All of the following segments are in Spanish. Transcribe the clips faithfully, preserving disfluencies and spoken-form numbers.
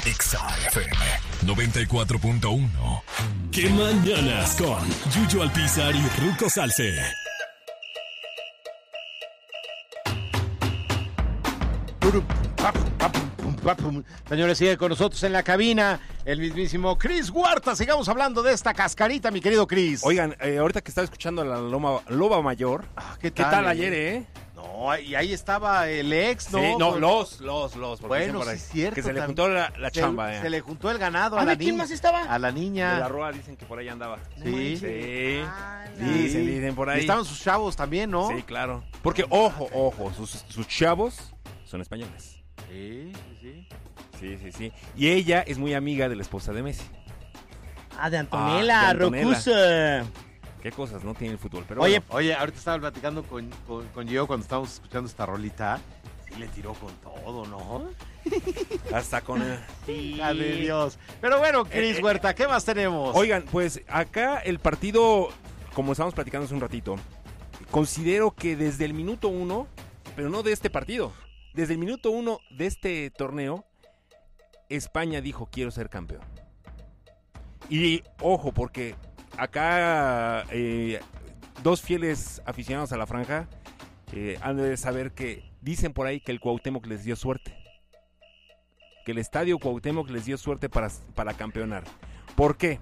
X-F M noventa y cuatro punto uno. ¡Qué mañanas con Yuyo Alpizar y Ruco Salce! Señores, sigue con nosotros en la cabina el mismísimo Chris Huerta. Sigamos hablando de esta cascarita, mi querido Chris. Oigan, eh, ahorita que estaba escuchando a la Loma, Loba Mayor, ah, ¿qué tal, ¿qué tal eh? ayer, eh? No, y ahí estaba el ex, ¿no? Sí, no, los, los, los. Bueno, sí es cierto. Que se le juntó la, la se, chamba, eh. Se le juntó el ganado a, ¿A la niña. ¿Quién más estaba? A la niña. De la Roa dicen que por ahí andaba. Sí. Sí. Ah, dicen, dicen por ahí. Y estaban sus chavos también, ¿no? Sí, claro. Porque, ojo, ojo, sus, sus chavos son españoles. Sí, sí, sí. Sí, sí, sí. Y ella es muy amiga de la esposa de Messi. Ah, de Antonella, ah, de Antonella. Rocusa. Qué cosas, ¿no? Tiene el fútbol. Pero oye, bueno. oye, ahorita estaba platicando con, con, con Gio cuando estábamos escuchando esta rolita. Sí le tiró con todo, ¿no? Hasta con el... Sí. ¡Ay, Dios! Pero bueno, Chris eh, Huerta, ¿qué más tenemos? Oigan, pues acá el partido, como estábamos platicando hace un ratito, considero que desde el minuto uno, pero no de este partido, desde el minuto uno de este torneo, España dijo, quiero ser campeón. Y ojo, porque acá eh, dos fieles aficionados a la franja eh, han de saber que dicen por ahí que el Cuauhtémoc les dio suerte. Que el estadio Cuauhtémoc les dio suerte para, para campeonar. ¿Por qué?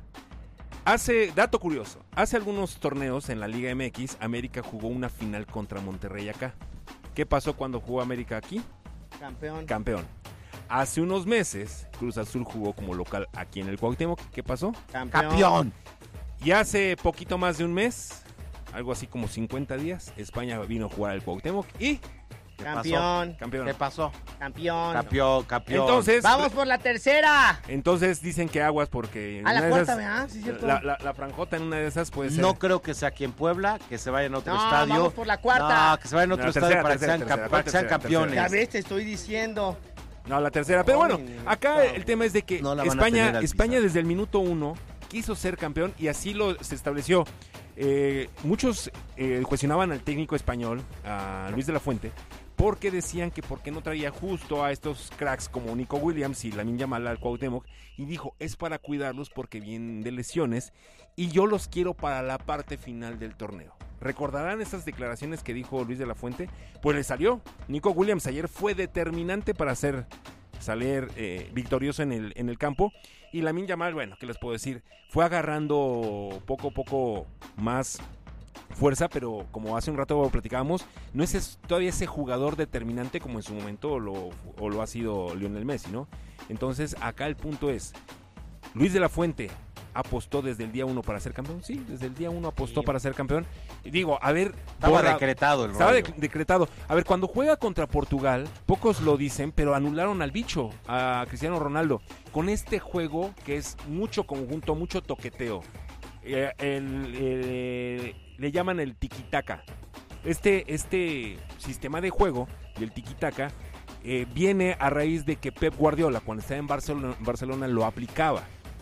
Hace, dato curioso, hace algunos torneos en la Liga M X, América jugó una final contra Monterrey acá. ¿Qué pasó cuando jugó América aquí? Campeón. Campeón. Hace unos meses, Cruz Azul jugó como local aquí en el Cuauhtémoc. ¿Qué pasó? Campeón. Campeón. Y hace poquito más de un mes, algo así como cincuenta días, España vino a jugar al Cuauhtémoc y... Campeón. Campeón. ¿Qué pasó? Campeón. Campeón, campeón. Entonces... ¡Vamos por la tercera! Entonces dicen que aguas porque... A la una de cuarta, esas, ¿verdad? Sí, cierto. La, la, la franjota en una de esas puede ser... No creo que sea aquí en Puebla, que se vayan a otro No, estadio. vamos por la cuarta. No, que se vayan a otro La estadio tercera, para, tercera, que sean, tercera, camp- para que sean tercera, campeones. Ya ves, te estoy diciendo. No, la tercera. Pero bueno, acá el tema es de que No la van a España, tener al España pisar. desde el minuto uno quiso ser campeón y así lo se estableció. Eh, muchos eh, cuestionaban al técnico español, a Luis de la Fuente, porque decían que por qué no traía justo a estos cracks como Nico Williams y Lamine Yamal al Cuauhtémoc, y dijo, es para cuidarlos porque vienen de lesiones y yo los quiero para la parte final del torneo. ¿Recordarán esas declaraciones que dijo Luis de la Fuente? Pues le salió. Nico Williams ayer fue determinante para hacer salir eh, victorioso en el, en el campo. Y Lamine Yamal, bueno, ¿qué les puedo decir? Fue agarrando poco a poco más fuerza, pero como hace un rato platicábamos, no es es todavía ese jugador determinante como en su momento lo, o lo ha sido Lionel Messi, ¿no? Entonces acá el punto es, Luis de la Fuente apostó desde el día uno para ser campeón. Sí, desde el día uno apostó sí. para ser campeón. Y digo, a ver... Estaba borra, decretado el Estaba rollo. de, decretado. A ver, cuando juega contra Portugal, pocos lo dicen, pero anularon al bicho, a Cristiano Ronaldo. Con este juego que es mucho conjunto, mucho toqueteo. Eh, el, el, le llaman el tiki-taka. Este, este sistema de juego, del tiki-taka, eh, viene a raíz de que Pep Guardiola, cuando estaba en Barcelona, Barcelona lo aplicaba.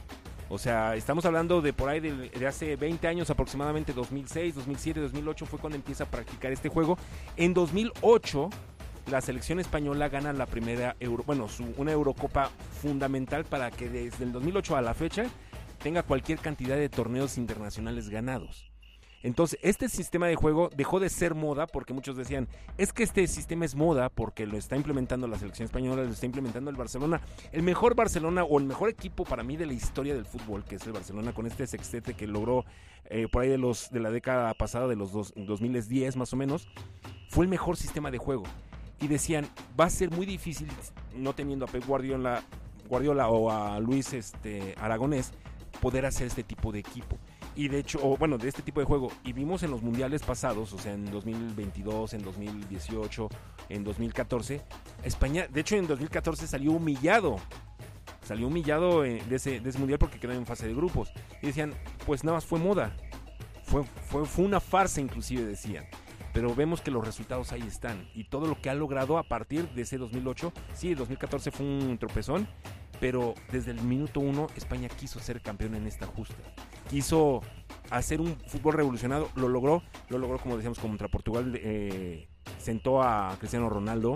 O sea, estamos hablando de por ahí de, de hace veinte años aproximadamente, dos mil seis, dos mil siete, dos mil ocho fue cuando empieza a practicar este juego. En dos mil ocho la selección española gana la primera Euro, bueno, su, una Eurocopa fundamental para que desde el dos mil ocho a la fecha tenga cualquier cantidad de torneos internacionales ganados. Entonces, este sistema de juego dejó de ser moda porque muchos decían, es que este sistema es moda porque lo está implementando la selección española, lo está implementando el Barcelona. El mejor Barcelona o el mejor equipo para mí de la historia del fútbol, que es el Barcelona, con este sextete que logró eh, por ahí de los de la década pasada, de los dos, dos mil diez más o menos, fue el mejor sistema de juego. Y decían, va a ser muy difícil, no teniendo a Pep Guardiola, Guardiola o a Luis este, Aragonés, poder hacer este tipo de equipo. Y de hecho, o bueno, de este tipo de juego. Y vimos en los mundiales pasados, o sea, en dos mil veintidós, en dos mil dieciocho, en dos mil catorce, España, de hecho en dos mil catorce salió humillado. Salió humillado de ese, de ese mundial porque quedó en fase de grupos. Y decían, pues nada más fue moda. Fue, fue, fue una farsa inclusive, decían. Pero vemos que los resultados ahí están. Y todo lo que ha logrado a partir de ese dos mil ocho, sí, dos mil catorce fue un tropezón, pero desde el minuto uno España quiso ser campeón en esta justa. Quiso hacer un fútbol revolucionado, lo logró, lo logró como decíamos contra Portugal, eh, sentó a Cristiano Ronaldo,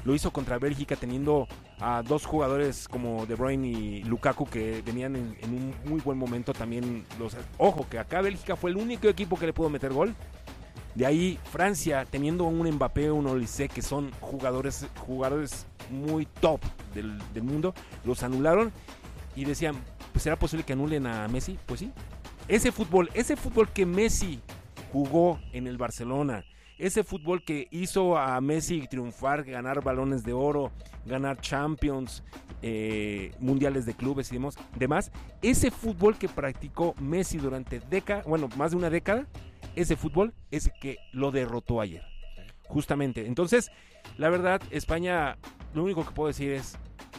lo hizo contra Bélgica teniendo a dos jugadores como De Bruyne y Lukaku que venían en, en un muy buen momento también. Los, ojo, que acá Bélgica fue el único equipo que le pudo meter gol. De ahí Francia teniendo un Mbappé, un Olise, que son jugadores, jugadores muy top del, del mundo, los anularon y decían, pues ¿será posible que anulen a Messi? Pues sí. Ese fútbol, ese fútbol que Messi jugó en el Barcelona, ese fútbol que hizo a Messi triunfar, ganar balones de oro, ganar Champions, eh, mundiales de clubes y demás, demás, ese fútbol que practicó Messi durante décadas, bueno, más de una década, ese fútbol es el que lo derrotó ayer, justamente. Entonces, la verdad, España, lo único que puedo decir es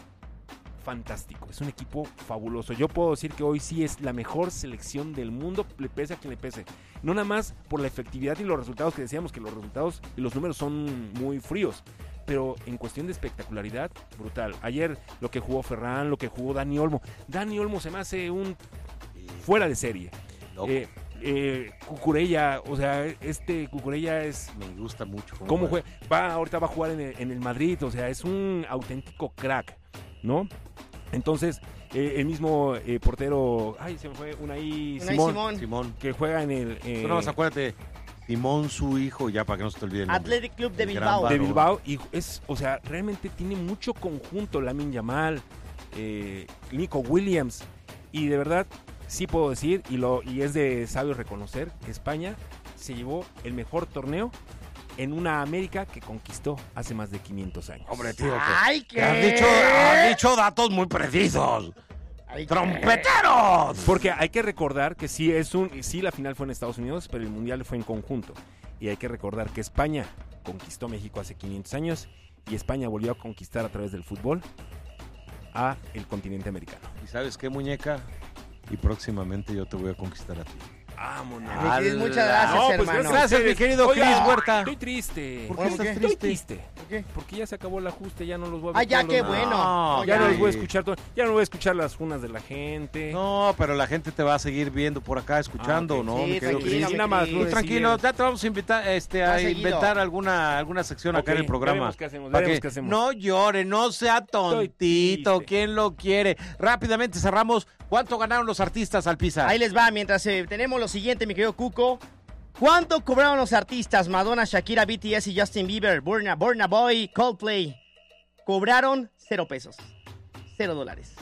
fantástico, es un equipo fabuloso. Yo puedo decir que hoy sí es la mejor selección del mundo, le pese a quien le pese. No nada más por la efectividad y los resultados, que decíamos que los resultados y los números son muy fríos, pero en cuestión de espectacularidad, brutal. Ayer lo que jugó Ferran, lo que jugó Dani Olmo. Dani Olmo se me hace un fuera de serie. Eh, eh, Cucurella, o sea, este Cucurella es... Me gusta mucho. ¿Cómo juega? Va, ahorita va a jugar en el, en el Madrid, o sea, es un auténtico crack, ¿no? Entonces, eh, el mismo eh, portero, ay, se me fue, Unai Unai Simón, Simón. Simón. que juega en el... Eh, Tú no más acuérdate, Simón, su hijo, ya para que no se te olvide el nombre. Athletic Club de El gran Bilbao. de varón. Bilbao, y es, o sea, realmente tiene mucho conjunto, Lamine Yamal, eh, Nico Williams, y de verdad, sí puedo decir, y, lo, y es de sabio reconocer, que España se llevó el mejor torneo en una América que conquistó hace más de quinientos años. Hombre, tío, que, ¡Ay, que qué! has dicho, has dicho datos muy precisos. Ay, qué- ¡Trompeteros! Porque hay que recordar que sí, es un, sí la final fue en Estados Unidos, pero el Mundial fue en conjunto. Y hay que recordar que España conquistó México hace quinientos años y España volvió a conquistar a través del fútbol a el continente americano. ¿Y sabes qué, muñeca? Y próximamente yo te voy a conquistar a ti. Vámonos. Mi Cris, muchas gracias, No, pues hermano. gracias, mi querido Oiga, Cris Huerta. Estoy triste. ¿Por qué estás Estoy triste? triste. ¿Por qué? Porque ya se acabó el ajuste, ya no los voy a Ah, ver ya, todos qué los- bueno. No, Ya no ya. los voy a escuchar todo, ya no voy a escuchar las funas de la gente. No, pero la gente te va a seguir viendo por acá, escuchando, Ah, ok. ¿no? Sí, mi querido tranquilo, Cris? mi Y nada más, Cris. no Tú decir- tranquilo, ya te vamos a invitar este, a Más seguido. inventar alguna, alguna sección acá Ok, en el programa. veremos qué hacemos, Para veremos que qué hacemos. no llore, no sea tontito, triste. ¿quién lo quiere? Rápidamente cerramos. ¿Cuánto ganaron los artistas al Pizza? Ahí les va, mientras eh, tenemos lo siguiente, mi querido Cuco. ¿Cuánto cobraron los artistas Madonna, Shakira, B T S y Justin Bieber, Burna, Burna Boy, Coldplay? Cobraron cero pesos, cero dólares.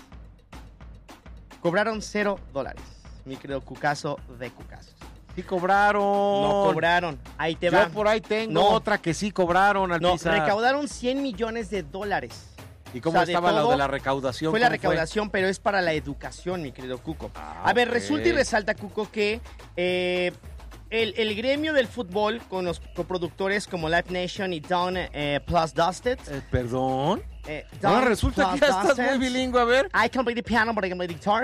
Cobraron cero dólares, mi querido Cucazo de Cucazos. Sí cobraron. No cobraron, ahí te va. Yo por ahí tengo No. otra que sí cobraron al No, Pizza. recaudaron cien millones de dólares. ¿Y cómo o sea, de estaba lo todo de la recaudación? Fue la ¿Cómo recaudación, pero es para la educación, mi querido Cuco. Ah, A ver, ok. resulta y resalta, Cuco, que eh, el, el gremio del fútbol, con los coproductores como Live Nation y Dawn eh, Plus Dusted. Eh, ¿Perdón? eh, No, Dawn resulta que Plus ya estás Dusted, muy bilingüe, a ver. I can play the piano, but I can play the guitar.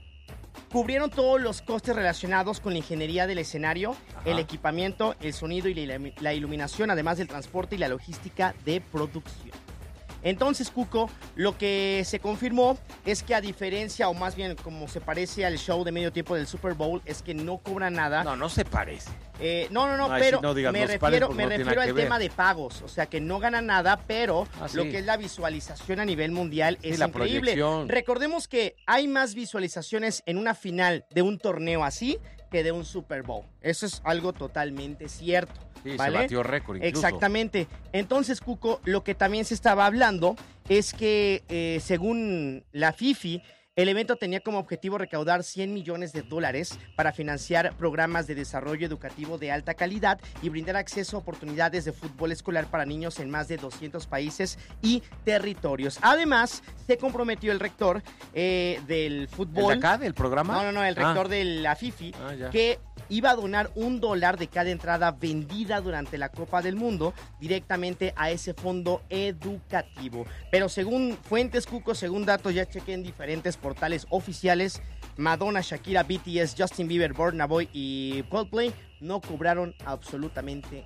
Cubrieron todos los costes relacionados con la ingeniería del escenario, Ajá. el equipamiento, el sonido y la, la iluminación, además del transporte y la logística de producción. Entonces, Cuco, lo que se confirmó es que a diferencia, o más bien como se parece al show de medio tiempo del Super Bowl, es que no cobran nada. No, no se parece. Eh, no, no, no, Ay, pero sí, no digas, me no se parece refiero, porque me no tiene refiero nada al que tema ver. de pagos. O sea, que no ganan nada, pero Ah, lo sí. que es la visualización a nivel mundial Sí, es la increíble. proyección. Recordemos que hay más visualizaciones en una final de un torneo así que de un Super Bowl. Eso es algo totalmente cierto. Sí, ¿vale? se batió récord incluso. Exactamente. Entonces, Cuco, lo que también se estaba hablando es que, eh, según la FIFA, el evento tenía como objetivo recaudar cien millones de dólares para financiar programas de desarrollo educativo de alta calidad y brindar acceso a oportunidades de fútbol escolar para niños en más de doscientos países y territorios. Además, se comprometió el rector eh, del ¿El fútbol. de acá, del programa? No, no, no, el Ah. rector de la FIFA, Ah, ya. que iba a donar un dólar de cada entrada vendida durante la Copa del Mundo directamente a ese fondo educativo. Pero según fuentes, Cuco, según datos, ya chequé en diferentes portales oficiales, Madonna, Shakira, B T S, Justin Bieber, Burna Boy y Coldplay no cobraron absolutamente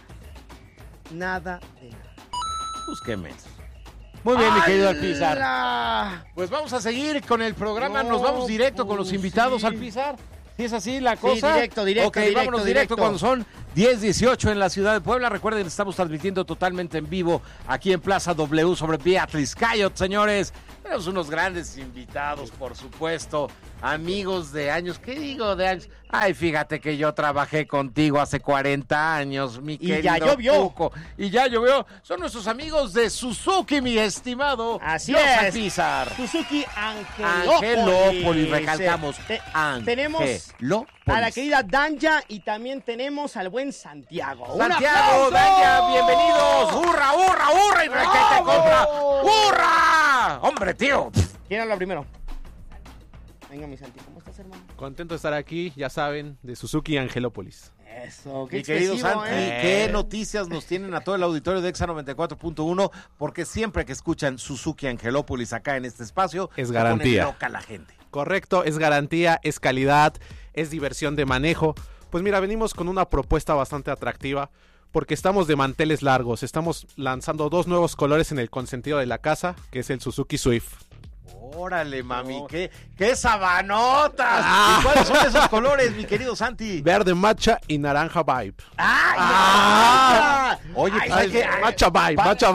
nada. Nada de nada. Pues qué menso. Muy bien, mi querido Alpizar. ¡Hala! Pues vamos a seguir con el programa. No, Nos vamos directo con los pues invitados sí. al Alpizar. ¿Sí es así la cosa? directo, directo, Ok, directo, vámonos directo, directo. cuando son diez dieciocho en la ciudad de Puebla. Recuerden, estamos transmitiendo totalmente en vivo aquí en Plaza W sobre Beatriz Cayot, señores. Tenemos unos grandes invitados, por supuesto, amigos de años. ¿Qué digo de años? Ay, fíjate que yo trabajé contigo hace cuarenta años, mi Y querido ya llovió. Cuco. Y ya llovió. Son nuestros amigos de Suzuki, mi estimado Así Dios es. Alpizar. Suzuki Angelópolis. Angelópolis, recalcamos. Te- Angelópolis. tenemos a la querida Danja y también tenemos al buen Santiago. ¡Un Santiago, aplauso! Danja, bienvenidos. ¡Hurra, hurra, hurra! Y requete contra. ¡Hurra! Hombre, tío. ¿Quién habla primero? Venga, mi Santi, ¿cómo estás, hermano? Contento de estar aquí, ya saben, de Suzuki Angelópolis. Eso, qué Mi querido expresivo, Santi, ¿eh? ¿qué noticias nos tienen a todo el auditorio de Exa noventa y cuatro punto uno? Porque siempre que escuchan Suzuki Angelópolis acá en este espacio, Es se garantía. pone loca la gente. Correcto, es garantía, es calidad, es diversión de manejo. Pues mira, venimos con una propuesta bastante atractiva porque estamos de manteles largos. Estamos lanzando dos nuevos colores en el consentido de la casa, que es el Suzuki Swift. Órale, mami, qué, qué sabanotas. Ah. ¿Y cuáles son esos colores, mi querido Santi? Verde matcha y naranja vibe. ¡Ay, Ah. Oye, pues hay Ay, que... matcha vibe, pa- matcha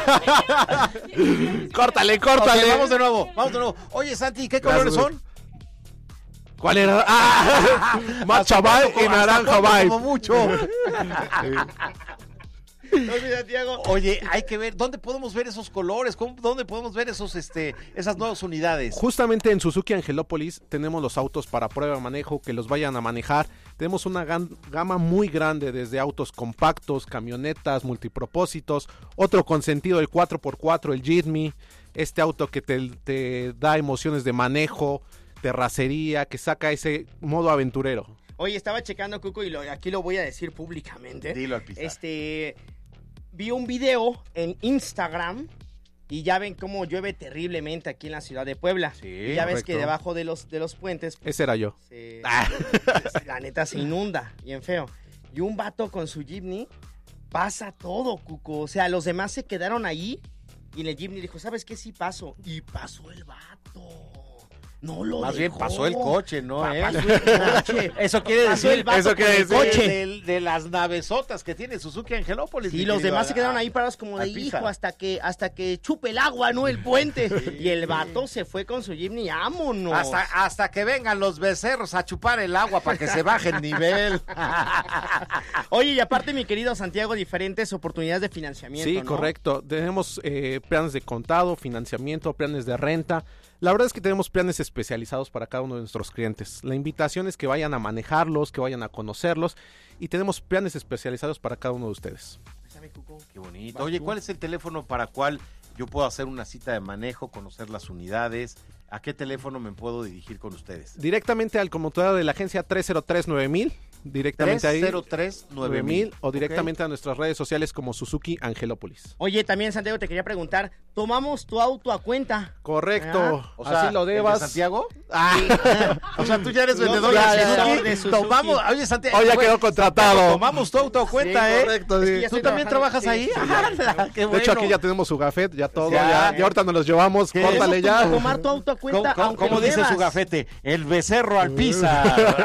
vibe. Córtale, córtale. Ok, vamos de nuevo, vamos de nuevo. Oye, Santi, ¿qué colores Gracias. son? ¿Cuál era? Ah, matcha ¿Hasta vibe cuánto? y naranja ¿Hasta cuánto? vibe. Como mucho. Oye, Santiago. Oye, hay que ver, ¿dónde podemos ver esos colores? ¿Cómo- ¿Dónde podemos ver esos, este, esas nuevas unidades? Justamente en Suzuki Angelópolis tenemos los autos para prueba de manejo, que los vayan a manejar. Tenemos una gan- gama muy grande, desde autos compactos, camionetas, multipropósitos, otro consentido, el cuatro por cuatro, el Jitme, este auto que te, te da emociones de manejo, terracería, que saca ese modo aventurero. Oye, estaba checando, Cuco, y lo- aquí lo voy a decir públicamente. Dilo al pisar. Este, vi un video en Instagram y ya ven cómo llueve terriblemente aquí en la ciudad de Puebla. Sí, y ya ves correcto. que debajo de los, de los puentes, pues, Ese era yo. se- Ah. se- la neta se inunda, bien feo. Y un vato con su Jimny pasa todo, Cuco. O sea, los demás se quedaron ahí y en el Jimny dijo, ¿sabes qué? Sí paso. Y pasó el vato. No lo Más bien dejó. pasó el coche, ¿no? Pa- eh? pasó el coche. Eso quiere Pasó decir, el vato eso quiere con el decir coche. de, de las navesotas que tiene Suzuki Angelópolis. Sí, mi los querido demás se Al- quedaron ahí parados como de Alpizar. hijo hasta que hasta que chupe el agua, ¿no? El puente. Y el vato se fue con su Jimny, vámonos. Hasta, hasta que vengan los becerros a chupar el agua para que se baje el nivel. Oye, y aparte, mi querido Santiago, diferentes oportunidades de financiamiento, Sí, ¿no? correcto. Tenemos eh, planes de contado, financiamiento, planes de renta. La verdad es que tenemos planes especializados para cada uno de nuestros clientes. La invitación es que vayan a manejarlos, que vayan a conocerlos y tenemos planes especializados para cada uno de ustedes. Pásame, Cuco. Qué bonito. Oye, ¿cuál es el teléfono para cual yo puedo hacer una cita de manejo, conocer las unidades? ¿A qué teléfono me puedo dirigir con ustedes? Directamente al conmutador de la agencia tres cero tres nueve mil, directamente ahí. tres cero tres nueve mil o directamente a nuestras redes sociales como Suzuki Angelópolis. Oye, también, Santiago, te quería preguntar, ¿tomamos tu auto a cuenta? Correcto. O sea, así lo ¿el de debas. Santiago? Ah, O sea, tú ya eres No, vendedor ya, de ya, Suzuki. ya, de Suzuki. Tomamos, oye, Santiago. oh, ya güey, quedó contratado. Tomamos tu auto a cuenta, Sí, ¿eh? correcto, Es que sí. ya ¿Tú estoy también trabajando- trabajas ahí? sí, sí, ya. ¡Hala! ¡Qué De bueno! hecho, aquí ya tenemos su gafet, ya todo, Ya, ya, ya. ya ahorita nos los llevamos, ¿Qué? córtale Queremos ya. tomar tu auto a ¿Cómo, cuenta, cómo- aunque cómo lo dice su debas. gafete? El becerro al pizar.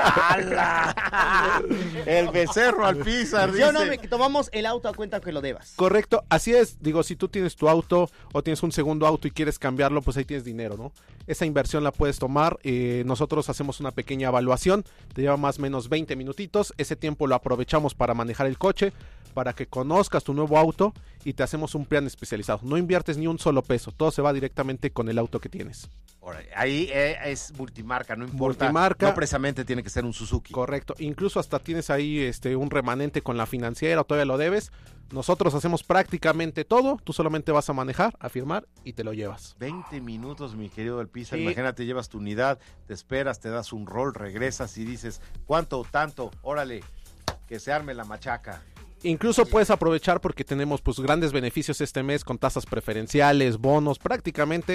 ¡Hala! El becerro al pizar, ¿Sí o no? dice. Me- tomamos el auto a cuenta aunque lo debas. Correcto, así es. Digo, si tú tienes tu auto o tienes un segundo auto y quieres cambiarlo, pues ahí tienes dinero, ¿no? Esa inversión la puedes tomar. eh, nosotros hacemos una pequeña evaluación. Te lleva más o menos veinte minutitos. Ese tiempo lo aprovechamos para manejar el coche, para que conozcas tu nuevo auto y te hacemos un plan especializado. No inviertes ni un solo peso. Todo se va directamente con el auto que tienes. Ahora, ahí eh, es multimarca, no importa. Multimarca. No precisamente tiene que ser un Suzuki. Correcto. Incluso hasta tienes ahí este un remanente con la financiera o todavía lo debes. Nosotros hacemos prácticamente todo. Tú solamente vas a manejar, a firmar y te lo llevas. veinte minutos, mi querido El Pizar. Sí. Imagínate, llevas tu unidad, te esperas, te das un rol, regresas y dices, ¿cuánto, tanto? Órale, que se arme la machaca. Incluso puedes aprovechar porque tenemos pues grandes beneficios este mes con tasas preferenciales, bonos, prácticamente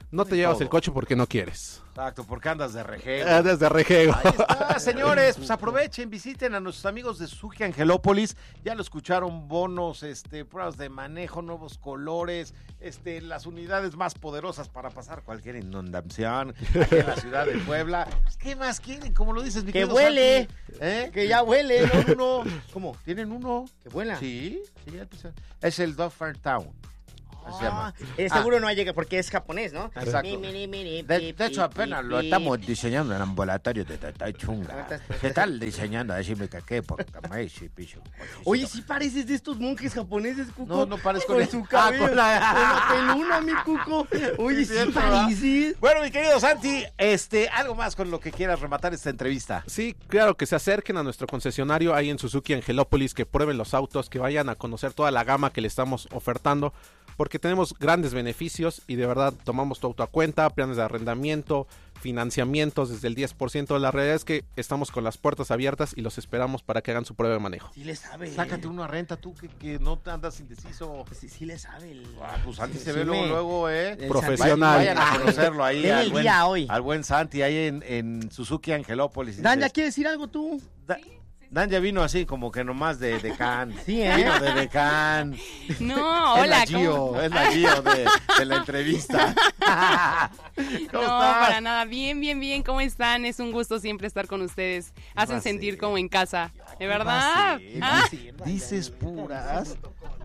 no te llevas el coche porque no quieres. Exacto, porque andas de rejego. Andas de rejego. Ahí está, señores, pues aprovechen, visiten a nuestros amigos de Suzuki Angelópolis. Ya lo escucharon, bonos, este, pruebas de manejo, nuevos colores, este, las unidades más poderosas para pasar cualquier inundación aquí en la ciudad de Puebla. ¿Qué más quieren? Como lo dices, mi Que querido huele, Santi, ¿eh? que ya huele. Tienen uno. ¿Cómo? ¿Tienen uno? ¿Que vuela? Sí, sí, ya empezó. Es el Duffer Town. Así se llama. Ah, eh, seguro no llega porque es japonés, ¿no? Exacto. Mi, mi, mi, mi, De, pi, de hecho, pi, apenas pi, lo pi. estamos diseñando en ambulatorio de Tata Chunga. ¿Qué tal diseñando? Decime que qué, porque me sí, picho. Oye, sí pareces de estos monjes japoneses, Cuco. No, no parezco con ni- su Ah, cabello, con con la- la... peluna, mi Cuco. Oye, Sí, sí, cierto, ¿verdad? pareces. Bueno, mi querido Santi, este, algo más con lo que quieras rematar esta entrevista. Sí, claro, que se acerquen a nuestro concesionario ahí en Suzuki Angelópolis, que prueben los autos, que vayan a conocer toda la gama que le estamos ofertando, porque tenemos grandes beneficios y de verdad tomamos tu auto a cuenta, planes de arrendamiento, financiamientos desde el diez por ciento. La realidad es que estamos con las puertas abiertas y los esperamos para que hagan su prueba de manejo. Sí le sabe. Sácate uno a renta tú que, que no te andas indeciso. Sí, sí le sabe. El... Ah, pues Santi Sí, se sí ve luego, me- luego, ¿eh? el Profesional. Vayan a conocerlo ahí. Denle al el buen, día hoy. al buen Santi ahí en, en Suzuki Angelópolis. Dan, ¿ya Dices, quieres decir algo tú? Da- Dan ya vino así como que nomás de decán. Sí, ¿eh? Vino de decán. No, Es hola. la Gio, ¿cómo? es la Gio de, de la entrevista. ¿Cómo No, estás? para nada. Bien, bien, bien. ¿Cómo están? Es un gusto siempre estar con ustedes. Hacen va a sentir ser? como en casa. ¿De Va a verdad? ser, Ah, Dices puras.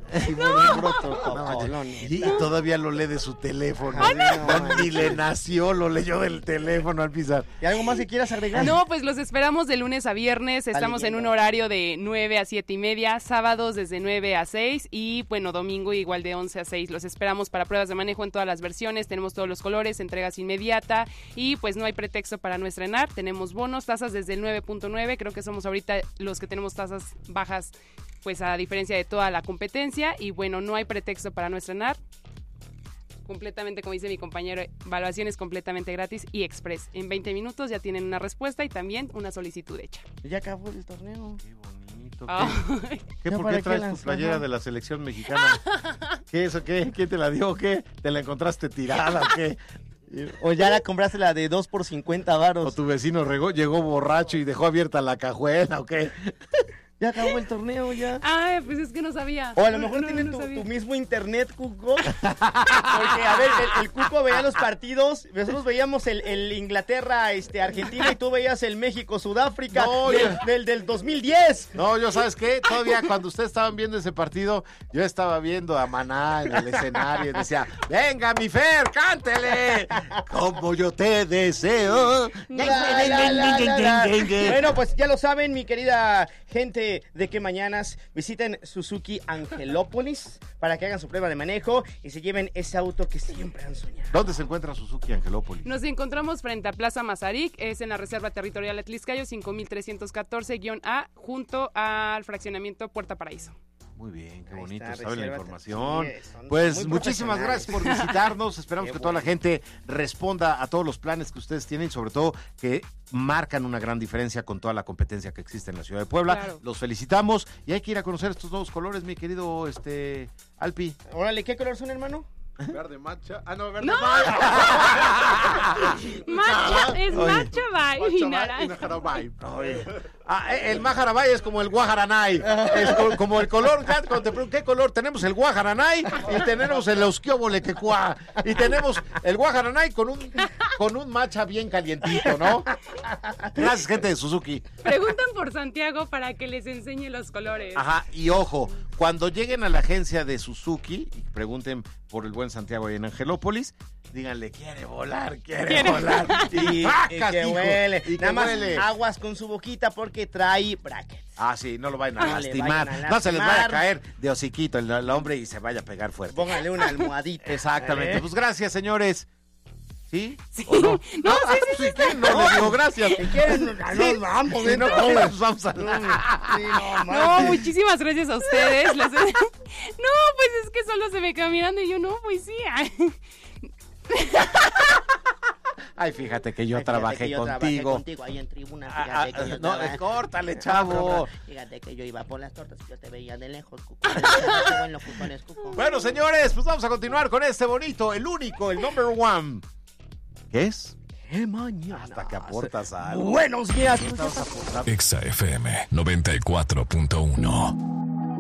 No, Y, y todavía lo lee de su teléfono. Ay, no. No, ni le nació, lo leyó del teléfono al pisar. ¿Y algo más que quieras agregar? No, pues los esperamos de lunes a viernes. Estamos en un leyendo. horario de nueve a siete y media, sábados desde nueve a seis y bueno, domingo igual de once a seis. Los esperamos para pruebas de manejo en todas las versiones. Tenemos todos los colores, entregas inmediata y pues no hay pretexto para no estrenar. Tenemos bonos, tasas desde el nueve punto nueve. Creo que somos ahorita los que tenemos tasas bajas, pues a diferencia de toda la competencia. Y bueno, no hay pretexto para no estrenar. Completamente, como dice mi compañero, evaluaciones completamente gratis y express. En veinte minutos ya tienen una respuesta y también una solicitud hecha. Ya acabó el torneo. Qué bonito. Ay. ¿Qué, Ya ¿Por para qué qué traes las- tu playera ajá. de la selección mexicana? ¿Qué eso qué? ¿Quién te la dio o qué? ¿Te la encontraste tirada o qué? O ya la compraste la de dos por cincuenta varos. ¿O tu vecino regó, llegó borracho y dejó abierta la cajuela o qué? Ya acabó el torneo, ya. Ay, pues es que no sabía. O a lo No, mejor no, tienen no tu, sabía. tu mismo internet, Cuco. Porque, a ver, el, el Cuco veía los partidos. Nosotros veíamos el, el Inglaterra, este, Argentina, y tú veías el México, Sudáfrica, No, del, ya. del, del dos mil diez. No, yo sabes qué, todavía cuando ustedes estaban viendo ese partido, yo estaba viendo a Maná en el escenario y decía, venga mi Fer, cántele, como yo te deseo. La, la, la, la, la. Bueno, pues ya lo saben, mi querida gente de Que Mañanas, visiten Suzuki Angelópolis para que hagan su prueba de manejo y se lleven ese auto que siempre han soñado. ¿Dónde se encuentra Suzuki Angelópolis? Nos encontramos frente a Plaza Mazarik, es en la Reserva Territorial Atliscayo cinco mil trescientos catorce A, junto al fraccionamiento Puerta Paraíso. Muy bien, qué Ahí bonito, está, sabe la resérvate. información. Sí, son Pues muy muchísimas profesionales. gracias por visitarnos. Esperamos Qué que toda la bueno. gente responda a todos los planes que ustedes tienen y sobre todo que marcan una gran diferencia con toda la competencia que existe en la ciudad de Puebla. Claro. Los felicitamos y hay que ir a conocer estos nuevos colores, mi querido este Alpi. Órale, ¿qué color son, hermano? Verde matcha. Ah, no, verde ¡No! Macha, es Oye. macha, bye, y naranja. Ah, eh, el Majarabay es como el Guajaranay. Es co- como el color. Cuando te pregunto, ¿qué color? Tenemos el Guajaranay y tenemos el Eusquióbolequecuá. Y tenemos el Guajaranay con un, con un matcha bien calientito, ¿no? Gracias, gente de Suzuki. Preguntan por Santiago para que les enseñe los colores. Ajá, y ojo, cuando lleguen a la agencia de Suzuki y pregunten por el buen Santiago ahí en Angelópolis, díganle, quiere volar, quiere, Quiere volar. Y, ¡Facas, y que hijo! huele. Y que Nada más huele. aguas con su boquita porque trae brackets. Ah, sí, no lo vayan a No le lastimar. vayan a No se les vaya a lastimar. caer de hociquito el, el hombre y se vaya a pegar fuerte. Póngale una almohadita. Exactamente. ¿eh? Pues gracias, señores. ¿Sí? Sí. ¿O no? No, Ah, sí, sí, pues, ¿qué? No, le digo gracias. Si quieren, nos nos vamos. Si no, ¿eh? pues vamos a... Sí, no, No, manches. muchísimas gracias a ustedes. Les- No, pues es que solo se me quedó mirando y yo, no, pues sí. Ay, fíjate que yo Ay, fíjate trabajé que yo trabajé contigo. contigo ahí en tribuna, Ah, fíjate ah, que yo no, trabajé- córtale, No, chavo. no, no. Fíjate que yo iba por las tortas y yo te veía de lejos, Cuco. Qué buen locutor es, Cuco. Bueno, señores, pues vamos a continuar con este bonito, el único, el number one. ¿Qué es? ¿Qué mañana? Hasta que aportas algo. Buenos días. Estamos aportando. Exa F M noventa y cuatro punto uno.